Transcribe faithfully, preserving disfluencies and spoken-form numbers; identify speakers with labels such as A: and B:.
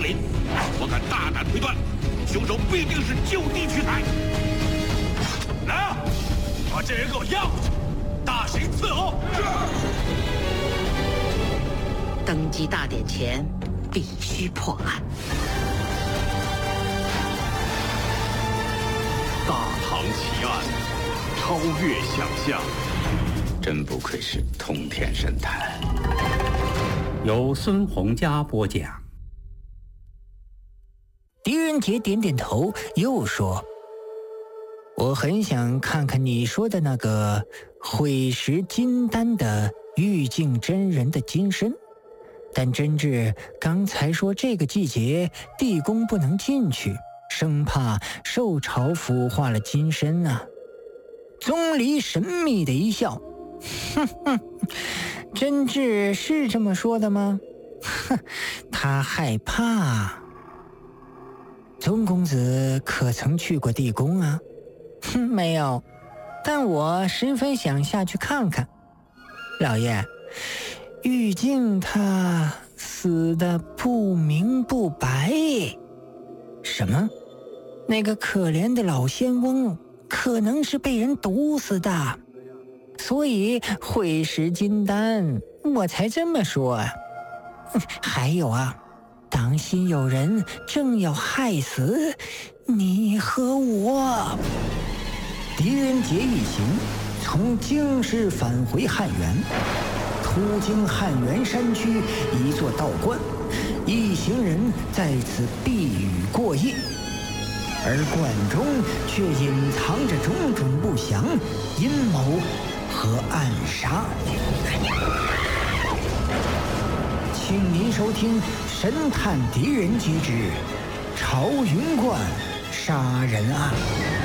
A: 临，我敢大胆推断，凶手必定是就地取材。来啊，把这人给我押过去，大刑伺候。
B: 登基大典前，必须破案。
C: 大唐奇案，超越想象。
D: 真不愧是通天神探。
E: 由孙洪佳播讲。
F: 狄仁杰点点头，又说：“我很想看看你说的那个毁石金丹的玉净真人的金身，但真治刚才说这个季节地宫不能进去，生怕受潮腐化了金身啊。”宗离神秘的一笑，哼哼，真治是这么说的吗？哼，他害怕。宗公子可曾去过地宫啊？哼，没有，但我十分想下去看看。老爷，玉净他死得不明不白。什么？那个可怜的老仙翁可能是被人毒死的，所以毁石金丹，我才这么说啊。还有啊，当心有人正要害死你和我。狄仁杰一行从京师返回汉源，途经汉源山区一座道观，一行人在此避雨过夜，而观中却隐藏着种种不祥阴谋和暗杀。请您收听《神探狄仁杰之朝云观杀人案》。